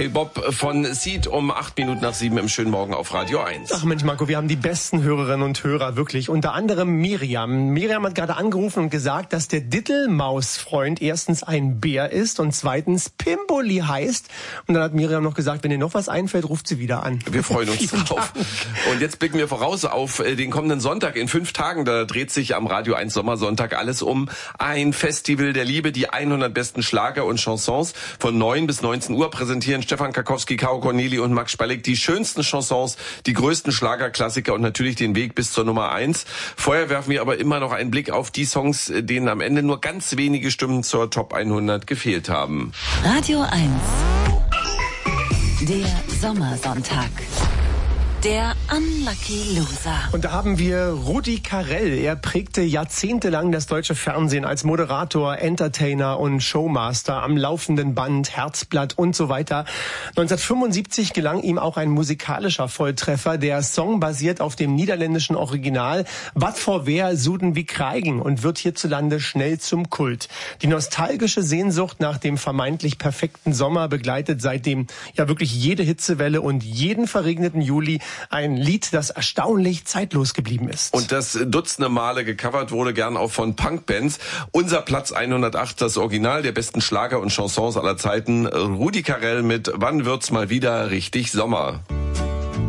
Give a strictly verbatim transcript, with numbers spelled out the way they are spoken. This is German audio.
Hey Bob von Seed um acht Minuten nach sieben im schönen Morgen auf Radio eins. Ach Mensch Marco, wir haben die besten Hörerinnen und Hörer, wirklich. Unter anderem Miriam. Miriam hat gerade angerufen und gesagt, dass der Dittelmausfreund erstens ein Bär ist und zweitens Pimboli heißt. Und dann hat Miriam noch gesagt, wenn ihr noch was einfällt, ruft sie wieder an. Wir freuen uns drauf. Und jetzt blicken wir voraus auf den kommenden Sonntag. In fünf Tagen, da dreht sich am Radio eins Sommersonntag alles um ein Festival der Liebe. Die hundert besten Schlager und Chansons von neun bis neunzehn Uhr präsentieren Stefan Karkowski, Caro Corneli und Max Spalleck die schönsten Chansons, die größten Schlagerklassiker und natürlich den Weg bis zur Nummer eins. Vorher werfen wir aber immer noch einen Blick auf die Songs, denen am Ende nur ganz wenige Stimmen zur Top hundert gefehlt haben. Radio eins. Der Sommersonntag. Der Unlucky Loser. Und da haben wir Rudi Carrell. Er prägte jahrzehntelang das deutsche Fernsehen als Moderator, Entertainer und Showmaster am laufenden Band, Herzblatt und so weiter. neunzehnhundertfünfundsiebzig gelang ihm auch ein musikalischer Volltreffer. Der Song basiert auf dem niederländischen Original Wat voor Weer zouden wie krijgen und wird hierzulande schnell zum Kult. Die nostalgische Sehnsucht nach dem vermeintlich perfekten Sommer begleitet seitdem ja wirklich jede Hitzewelle und jeden verregneten Juli. Ein Lied, das erstaunlich zeitlos geblieben ist. Und das dutzende Male gecovert wurde, gern auch von Punkbands. Unser Platz hundertacht, das Original der besten Schlager und Chansons aller Zeiten. Rudi Carrell mit Wann wird's mal wieder richtig Sommer?